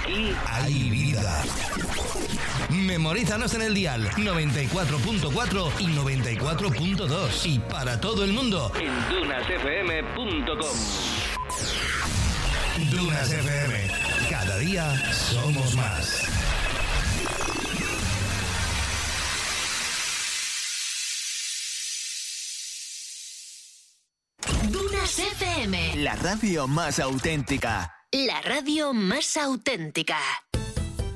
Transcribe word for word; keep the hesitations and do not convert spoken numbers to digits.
Aquí hay vida. Memorízanos en el dial noventa y cuatro punto cuatro y noventa y cuatro punto dos y para todo el mundo en dunas f m punto com. Dunas F M. Cada día somos más. Dunas F M. La radio más auténtica. La radio más auténtica.